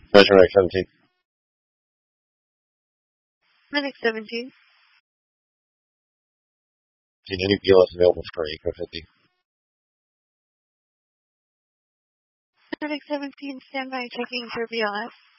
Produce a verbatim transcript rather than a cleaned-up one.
Measure Medic seventeen. Medic seventeen. Any B L S available for Eco fifty? Medic seventeen, standby checking for B L S.